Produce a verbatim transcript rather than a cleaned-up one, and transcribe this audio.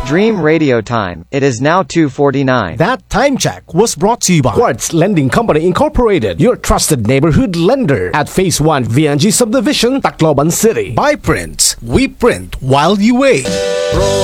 Dream Radio Time. It is now two forty-nine. That time check was brought to you by Quartz Lending Company Incorporated, your trusted neighborhood lender at Phase one V N G Subdivision, Tacloban City. By Prince, we print while you wait.